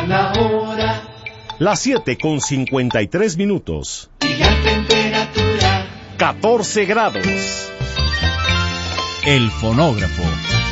la hora. Las 7:53. Y la temperatura 14 grados. El fonógrafo.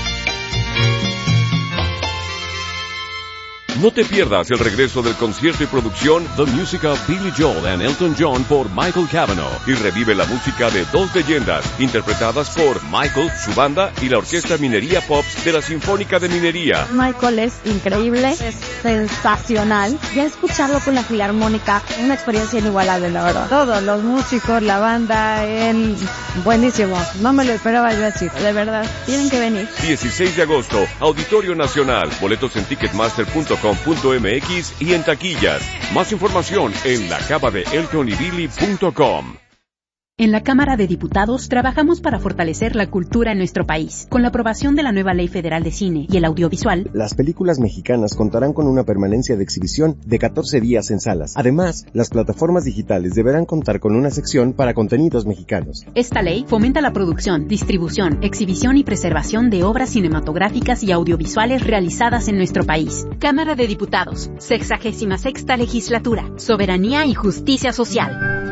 No te pierdas el regreso del concierto y producción The Music of Billy Joel and Elton John por Michael Cavanaugh y revive la música de dos leyendas interpretadas por Michael, su banda y la Orquesta Minería Pops de la Sinfónica de Minería. Michael es increíble, es sensacional. Ya escucharlo con la Filarmónica, una experiencia inigualable, la verdad. Todos los músicos, la banda, él, buenísimo. No me lo esperaba yo así, de verdad. Tienen que venir. 16 de agosto, Auditorio Nacional. Boletos en ticketmaster.com.mx y en taquillas. Más información en lacavadeeltonybilly.com. En la Cámara de Diputados trabajamos para fortalecer la cultura en nuestro país. Con la aprobación de la nueva Ley Federal de Cine y el Audiovisual, las películas mexicanas contarán con una permanencia de exhibición de 14 días en salas. Además, las plataformas digitales deberán contar con una sección para contenidos mexicanos. Esta ley fomenta la producción, distribución, exhibición y preservación de obras cinematográficas y audiovisuales realizadas en nuestro país. Cámara de Diputados, 66ª Legislatura, Soberanía y Justicia Social.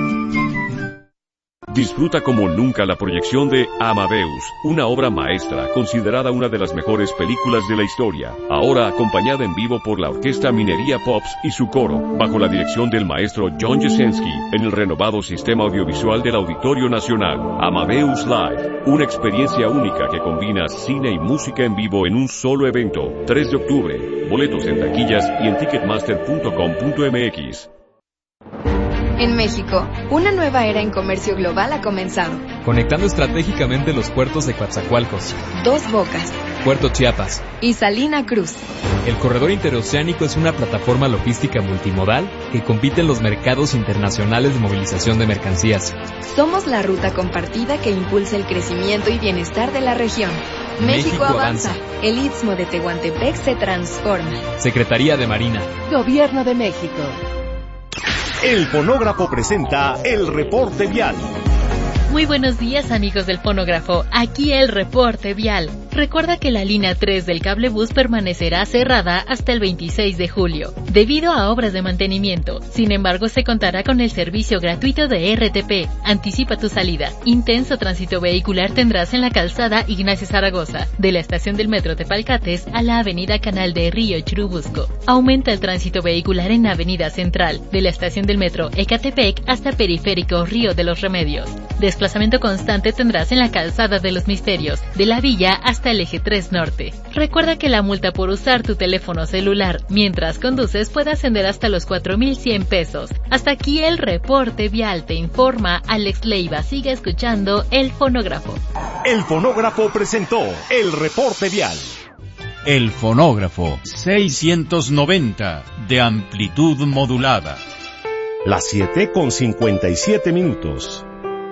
Disfruta como nunca la proyección de Amadeus, una obra maestra considerada una de las mejores películas de la historia, ahora acompañada en vivo por la Orquesta Minería Pops y su coro, bajo la dirección del maestro John Jasenski, en el renovado sistema audiovisual del Auditorio Nacional. Amadeus Live, una experiencia única que combina cine y música en vivo en un solo evento. 3 de octubre, boletos en taquillas y en ticketmaster.com.mx. En México, una nueva era en comercio global ha comenzado. Conectando estratégicamente los puertos de Coatzacoalcos, Dos Bocas, Puerto Chiapas y Salina Cruz. El corredor interoceánico es una plataforma logística multimodal que compite en los mercados internacionales de movilización de mercancías. Somos la ruta compartida que impulsa el crecimiento y bienestar de la región. México avanza. El Istmo de Tehuantepec se transforma. Secretaría de Marina. Gobierno de México. El fonógrafo presenta el reporte vial. Muy buenos días, amigos del fonógrafo. Aquí el reporte vial. Recuerda que la línea 3 del cablebús permanecerá cerrada hasta el 26 de julio, debido a obras de mantenimiento. Sin embargo, se contará con el servicio gratuito de RTP. Anticipa tu salida. Intenso tránsito vehicular tendrás en la calzada Ignacio Zaragoza, de la estación del metro Tepalcates a la avenida Canal de Río Churubusco. Aumenta el tránsito vehicular en la avenida Central, de la estación del metro Ecatepec hasta Periférico Río de los Remedios. Desplazamiento constante tendrás en la calzada de los Misterios, de la Villa hasta el eje 3 Norte. Recuerda que la multa por usar tu teléfono celular mientras conduces puede ascender hasta los 4,100 pesos. Hasta aquí el reporte vial, te informa Alex Leiva. Sigue escuchando el fonógrafo. El fonógrafo presentó el reporte vial. El fonógrafo 690 de amplitud modulada. Las 7:57.